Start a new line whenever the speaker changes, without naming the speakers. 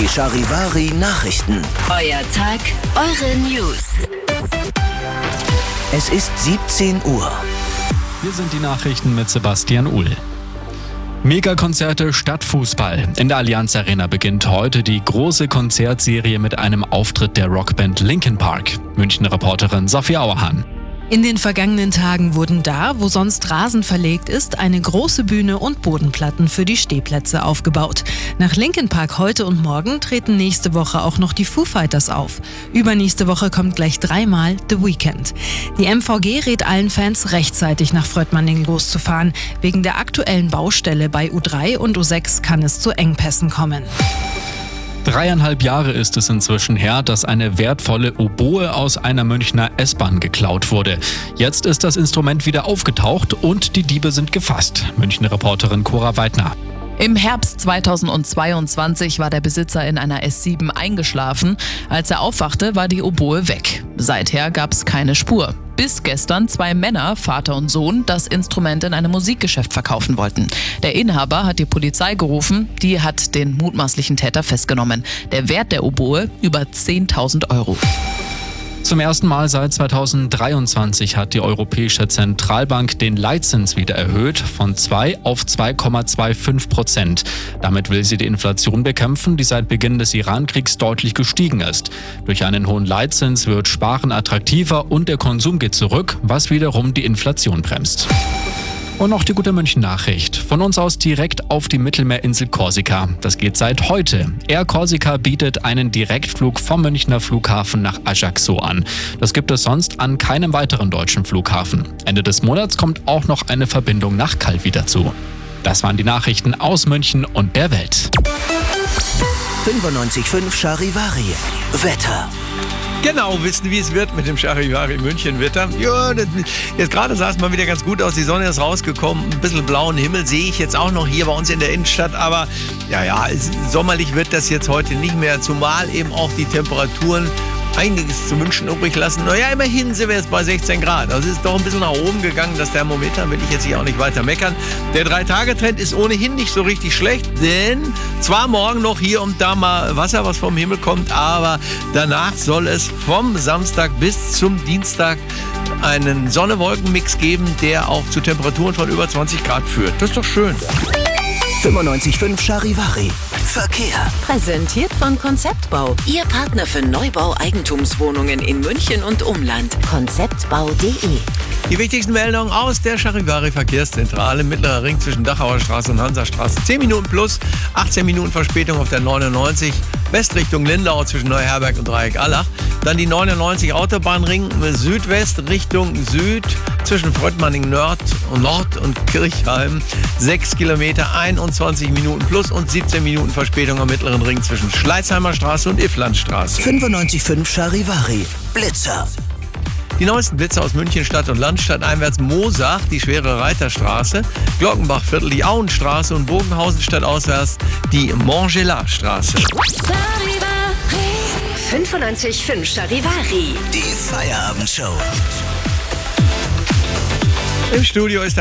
Die Charivari Nachrichten.
Euer Tag, eure News.
Es ist 17 Uhr.
Hier sind die Nachrichten mit Sebastian Uhl. Megakonzerte statt Fußball. In der Allianz Arena beginnt heute die große Konzertserie mit einem Auftritt der Rockband Linkin Park. München-Reporterin Sophie Auerhahn.
In den vergangenen Tagen wurden da, wo sonst Rasen verlegt ist, eine große Bühne und Bodenplatten für die Stehplätze aufgebaut. Nach Linkin Park heute und morgen treten nächste Woche auch noch die Foo Fighters auf. Übernächste Woche kommt gleich dreimal The Weeknd. Die MVG rät allen Fans, rechtzeitig nach Fröttmanning loszufahren. Wegen der aktuellen Baustelle bei U3 und U6 kann es zu Engpässen kommen.
3,5 Jahre ist es inzwischen her, dass eine wertvolle Oboe aus einer Münchner S-Bahn geklaut wurde. Jetzt ist das Instrument wieder aufgetaucht und die Diebe sind gefasst. München-Reporterin Cora Weidner.
Im Herbst 2022 war der Besitzer in einer S7 eingeschlafen. Als er aufwachte, war die Oboe weg. Seither gab es keine Spur. Bis gestern 2 Männer, Vater und Sohn, das Instrument in einem Musikgeschäft verkaufen wollten. Der Inhaber hat die Polizei gerufen, die hat den mutmaßlichen Täter festgenommen. Der Wert der Oboe über 10.000 Euro.
Zum ersten Mal seit 2023 hat die Europäische Zentralbank den Leitzins wieder erhöht, von 2 auf 2,25%. Damit will sie die Inflation bekämpfen, die seit Beginn des Iran-Kriegs deutlich gestiegen ist. Durch einen hohen Leitzins wird Sparen attraktiver und der Konsum geht zurück, was wiederum die Inflation bremst. Und noch die gute München-Nachricht. Von uns aus direkt auf die Mittelmeerinsel Korsika. Das geht seit heute. Air Korsika bietet einen Direktflug vom Münchner Flughafen nach Ajaccio an. Das gibt es sonst an keinem weiteren deutschen Flughafen. Ende des Monats kommt auch noch eine Verbindung nach Calvi dazu. Das waren die Nachrichten aus München und der Welt.
95.5 Charivari. Wetter.
Genau, wissen, wie es wird mit dem Charivari München Wetter. Ja, jetzt gerade sah es mal wieder ganz gut aus. Die Sonne ist rausgekommen. Ein bisschen blauen Himmel sehe ich jetzt auch noch hier bei uns in der Innenstadt. Aber sommerlich wird das jetzt heute nicht mehr. Zumal eben auch die Temperaturen einiges zu wünschen übrig lassen. Naja, immerhin sind wir jetzt bei 16 Grad. Also es ist doch ein bisschen nach oben gegangen, das Thermometer. Will ich jetzt hier auch nicht weiter meckern. Der 3-Tage-Trend ist ohnehin nicht so richtig schlecht, denn zwar morgen noch hier und da mal Wasser, was vom Himmel kommt, aber danach soll es vom Samstag bis zum Dienstag einen Sonne-Wolken-Mix geben, der auch zu Temperaturen von über 20 Grad führt. Das ist doch schön.
95.5 Charivari. Verkehr.
Präsentiert von Konzeptbau. Ihr Partner für Neubau-Eigentumswohnungen in München und Umland. Konzeptbau.de.
Die wichtigsten Meldungen aus der Charivari Verkehrszentrale. Mittlerer Ring zwischen Dachauer Straße und Hansastraße. 10 Minuten plus, 18 Minuten Verspätung auf der 99. Westrichtung Lindau zwischen Neuherberg und Dreieck-Allach. Dann die 99 Autobahnring Südwest Richtung Süd zwischen Fröttmanning Nord und Kirchheim. 6 Kilometer, 21 Minuten plus und 17 Minuten Verspätung am Mittleren Ring zwischen Schleißheimer Straße und Ifflandstraße.
95.5 Charivari. Blitzer.
Die neuesten Blitze aus München Stadt und Land, stadteinwärts Moosach, die Schwere Reiterstraße, Glockenbachviertel, die Auenstraße und Bogenhausen stadtauswärts die Montgelat-Straße.
95.5 Charivari.
Die Feierabendshow.
Im Studio ist